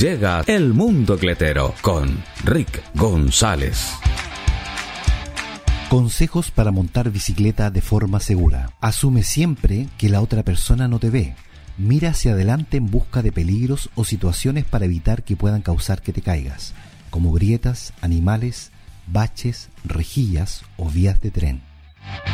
Llega El Mundo Cletero con Rick González. Consejos para montar bicicleta de forma segura. Asume siempre que la otra persona no te ve. Mira hacia adelante en busca de peligros o situaciones para evitar que puedan causar que te caigas, como grietas, animales, baches, rejillas o vías de tren.